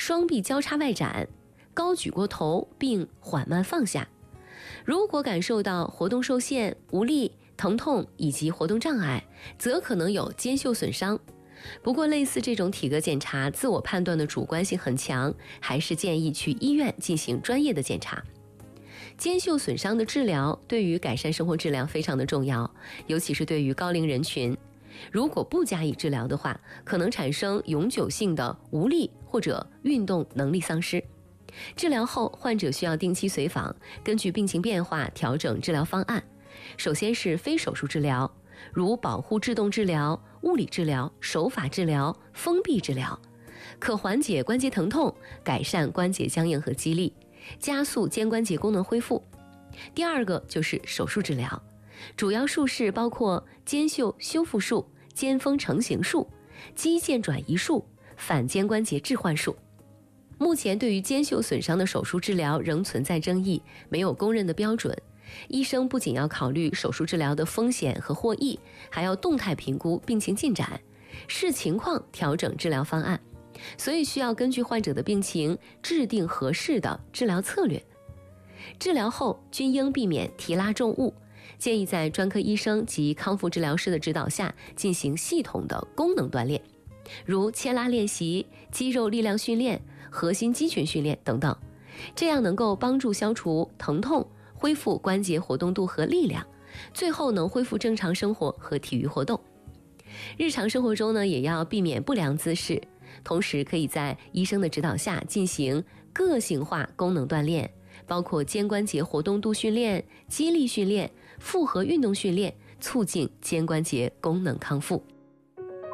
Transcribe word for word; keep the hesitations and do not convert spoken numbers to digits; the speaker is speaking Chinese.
双臂交叉外展，高举过头并缓慢放下。如果感受到活动受限、无力、疼痛以及活动障碍，则可能有肩袖损伤。不过类似这种体格检查，自我判断的主观性很强，还是建议去医院进行专业的检查。肩袖损伤的治疗对于改善生活质量非常的重要，尤其是对于高龄人群。如果不加以治疗的话，可能产生永久性的无力或者运动能力丧失。治疗后，患者需要定期随访，根据病情变化调整治疗方案。首先是非手术治疗，如保护制动治疗、物理治疗、手法治疗、封闭治疗，可缓解关节疼痛，改善关节僵硬和肌力，加速肩关节功能恢复。第二个就是手术治疗，主要术式包括肩袖修复术、肩峰成形术、肌腱转移术、反肩关节置换术。目前对于肩袖损伤的手术治疗仍存在争议，没有公认的标准。医生不仅要考虑手术治疗的风险和获益，还要动态评估病情进展，视情况调整治疗方案，所以需要根据患者的病情制定合适的治疗策略。治疗后均应避免提拉重物，建议在专科医生及康复治疗师的指导下进行系统的功能锻炼，如牵拉练习、肌肉力量训练、核心肌群训练等等，这样能够帮助消除疼痛，恢复关节活动度和力量，最后能恢复正常生活和体育活动。日常生活中呢，也要避免不良姿势，同时可以在医生的指导下进行个性化功能锻炼，包括肩关节活动度训练、肌力训练、复合运动训练，促进肩关节功能康复。